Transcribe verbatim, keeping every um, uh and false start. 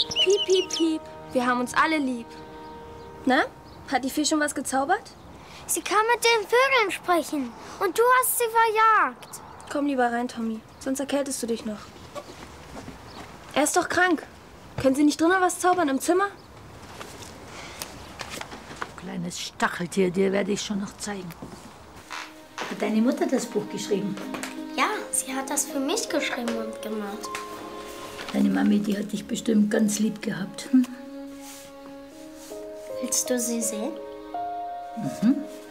Piep, piep, piep. Wir haben uns alle lieb. Na, hat die Fee schon was gezaubert? Sie kann mit den Vögeln sprechen. Und du hast sie verjagt. Komm lieber rein, Tommy. Sonst erkältest du dich noch. Er ist doch krank. Können Sie nicht drinnen was zaubern im Zimmer? Kleines Stacheltier, dir werde ich schon noch zeigen. Hat deine Mutter das Buch geschrieben? Ja, sie hat das für mich geschrieben und gemalt. Deine Mami, die hat dich bestimmt ganz lieb gehabt. Hm? Willst du sie sehen? Mhm.